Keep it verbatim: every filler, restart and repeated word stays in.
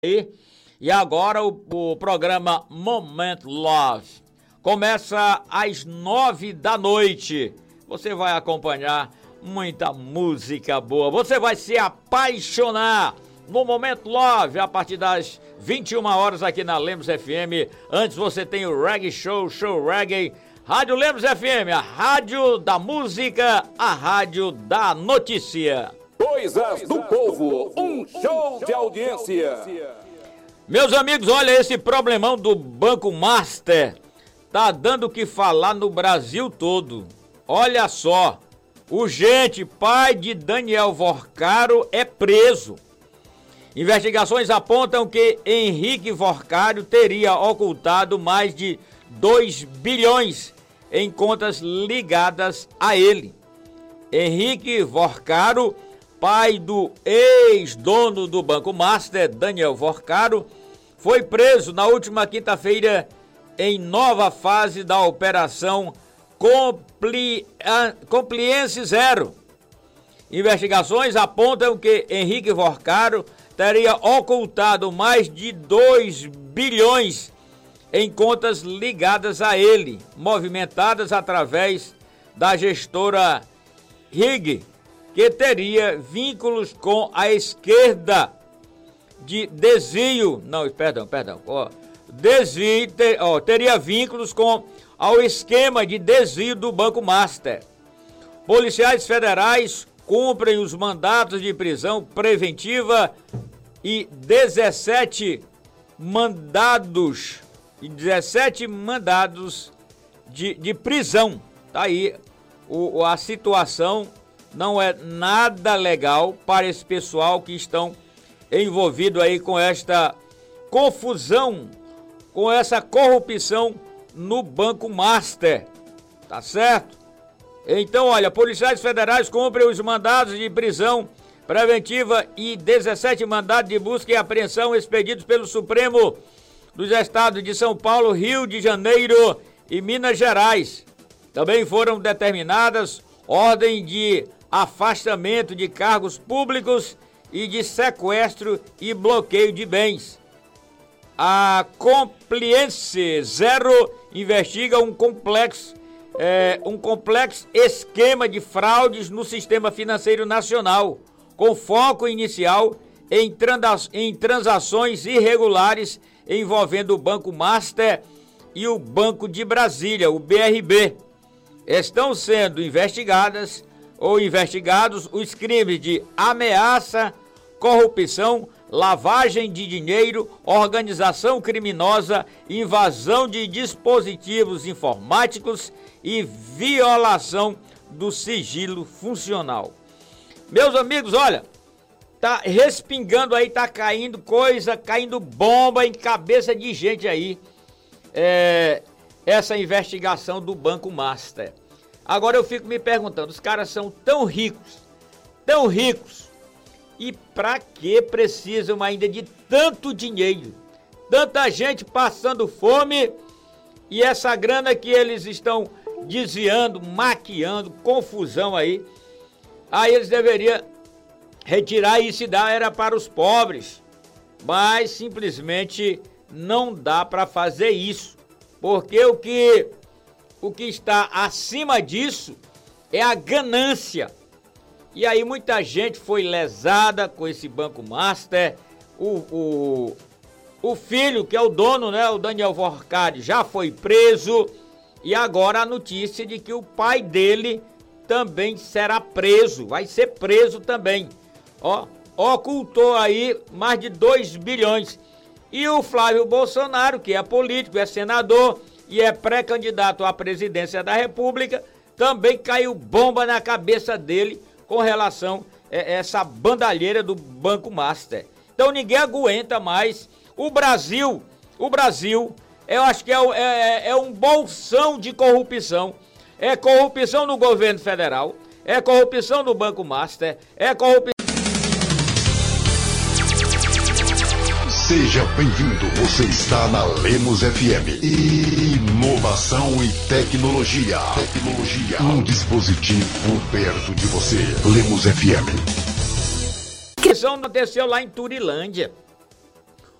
E agora o, o programa Momento Love começa às nove da noite. Você vai acompanhar muita música boa. Você vai se apaixonar no Momento Love a partir das vinte e uma horas aqui na Lemos F M. Antes você tem o Reggae Show, Show Reggae. Rádio Lemos F M, a rádio da música, a rádio da notícia. Coisas do Povo, um show de audiência. Meus amigos, olha, esse problemão do Banco Master tá dando o que falar no Brasil todo. Olha só, o gente, pai de Daniel Vorcaro é preso. Investigações apontam que Henrique Vorcaro teria ocultado mais de dois bilhões em contas ligadas a ele. Henrique Vorcaro, pai do ex-dono do Banco Master, Daniel Vorcaro, foi preso na última quinta-feira em nova fase da operação Compli... Compliance Zero. Investigações apontam que Henrique Vorcaro teria ocultado mais de dois bilhões em contas ligadas a ele, movimentadas através da gestora Rig, que teria vínculos com a esquerda de desvio, não, perdão, perdão, ó, desvio, ter, ó, teria vínculos com ao esquema de desvio do Banco Master. Policiais federais cumprem os mandatos de prisão preventiva e dezessete mandados, e dezessete mandados de, de prisão. Tá aí, o, a situação não é nada legal para esse pessoal que estão envolvido aí com esta confusão, com essa corrupção no Banco Master, tá certo? Então, olha, policiais federais cumprem os mandados de prisão preventiva e dezessete mandados de busca e apreensão expedidos pelo Supremo dos Estados de São Paulo, Rio de Janeiro e Minas Gerais. Também foram determinadas ordens de afastamento de cargos públicos e de sequestro e bloqueio de bens. A Compliance Zero investiga um complexo, é, um complexo esquema de fraudes no sistema financeiro nacional, com foco inicial em, trans, em transações irregulares envolvendo o Banco Master e o Banco de Brasília, o B R B. Estão sendo investigadas ou investigados os crimes de ameaça, corrupção, lavagem de dinheiro, organização criminosa, invasão de dispositivos informáticos e violação do sigilo funcional. Meus amigos, olha, tá respingando aí, tá caindo coisa, caindo bomba em cabeça de gente aí, é, essa investigação do Banco Master. Agora eu fico me perguntando, os caras são tão ricos, tão ricos, e pra que precisam ainda de tanto dinheiro? Tanta gente passando fome e essa grana que eles estão desviando, maquiando, confusão aí. Aí eles deveriam retirar isso e dar era para os pobres. Mas simplesmente não dá para fazer isso. Porque o que, o que está acima disso é a ganância. E aí muita gente foi lesada com esse Banco Master. O, o, o filho, que é o dono, né, o Daniel Vorcaro, já foi preso. E agora a notícia de que o pai dele também será preso. Vai ser preso também. Ó, ocultou aí mais de dois bilhões. E o Flávio Bolsonaro, que é político, é senador e é pré-candidato à presidência da República, também caiu bomba na cabeça dele com relação a essa bandalheira do Banco Master. Então ninguém aguenta mais. O Brasil, o Brasil, eu acho que é, é, é um bolsão de corrupção. É corrupção no governo federal, é corrupção no Banco Master, é corrupção... Seja bem-vindo, você está na Lemos F M. Inovação e tecnologia. Tecnologia. Um dispositivo perto de você. Lemos F M. A questão aconteceu lá em Turilândia.